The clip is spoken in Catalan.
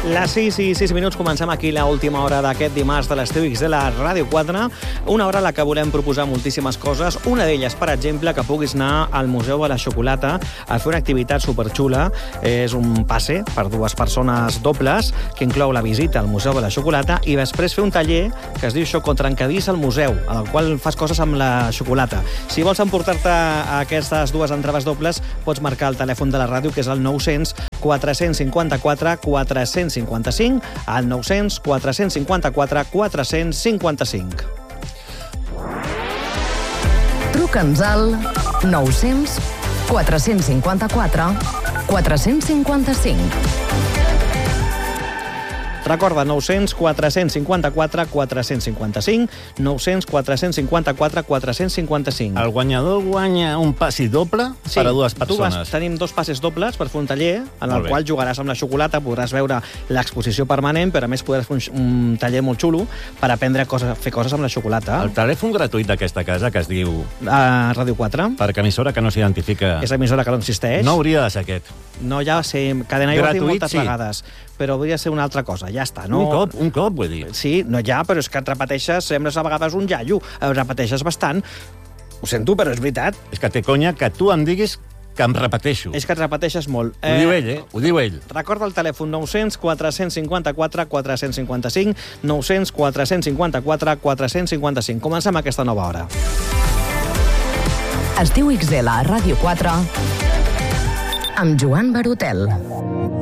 Les 6 i 6 minuts comencem aquí l'última hora d'aquest dimarts de l'Estiu X de la Ràdio 4, una hora a la que volem proposar moltíssimes coses, una d'elles, per exemple, que puguis anar al Museu de la Xocolata a fer una activitat superxula. És un passe per dues persones dobles que inclou la visita al Museu de la Xocolata i després fer un taller que es diu això, Trencadís al Museu, en el qual fas coses amb la xocolata. Si vols emportar-te a aquestes dues entrades dobles, pots marcar el telèfon de la ràdio, que és el 900 454 455, al 900 454 455. Truca'ns al 900 454 455. Recorda, 900 454 455, 900 454 455. El guanyador guanya un passi doble per a dues persones. Tenim dos passes dobles per fer un taller en el qual jugaràs amb la xocolata, podràs veure l'exposició permanent, però a més podràs fer un taller molt xulo per aprendre a fer coses amb la xocolata. El telèfon gratuït d'aquesta casa, que es diu... Ràdio 4. Per emissora que no s'identifica... És emissora que no existeix. No hauria de ser aquest. No, ja sé, Cadena ho ha dit moltes sí. vegades, però hauria de ser una altra cosa, ja està. No... Un cop, vull dir. Sí, no ja, però és que et repeteixes, sembles a vegades un iaio, repeteixes bastant. Ho sento, però és veritat. És que té conya que tu em diguis que em repeteixo. És que et repeteixes molt. Ho diu ell, Ho diu ell. Recorda el telèfon 900 454 455, 900 454 455. Comencem aquesta nova hora. Estiu XL a Ràdio 4 amb Joan Barotel.